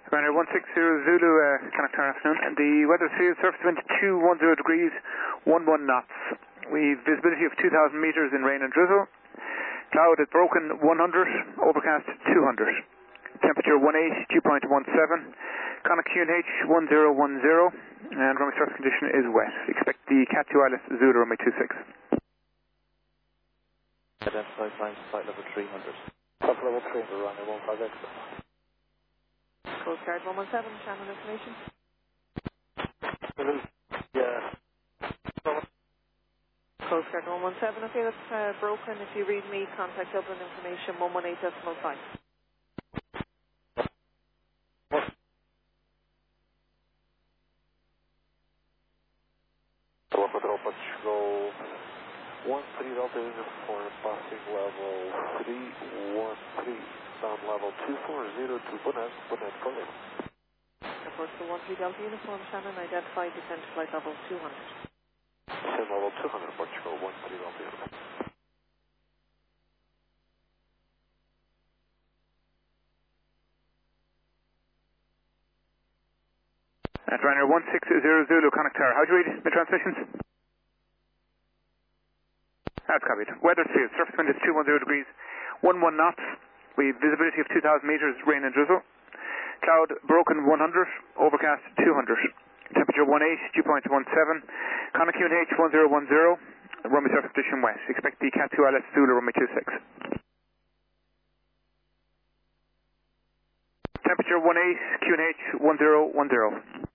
Ryanair 160 Zulu, Connector afternoon. The weather field surface wind 210 degrees, 11 knots. We've visibility of 2,000 metres in rain and drizzle. Cloud at broken 100, overcast 200. Temperature 18, dew point 17. Conic QNH 1010, and runway surface condition is wet. Expect the Cat 2 ILS Zulu runway 26. Identified flying flight level 300. Top level 300, runway 15 extra. Coast Guard 117, channel information. Yeah. Coast Guard 117, okay, that's broken. If you read me, contact Dublin information 118.5. Patrol 13 Delta uniform, passing level 313, down level 240 to Bonnet Colin. Airport to 13 Delta uniform, Shannon, identified, descent to flight level 200. Descent level 200, Portugal 13 Delta uniform. At Ryanair 160 Zulu, Connector. How do you read the transmissions? That's copied. Weather field, surface wind is 210 degrees, 11 knots. We've visibility of 2,000 metres, rain and drizzle. Cloud broken 100, overcast 200. Temperature 18, dew point 17. Conic QNH 1010, runway surface condition wet. Expect the Cat 2 ILS Zulu runway 26. Temperature 18, QNH 1010.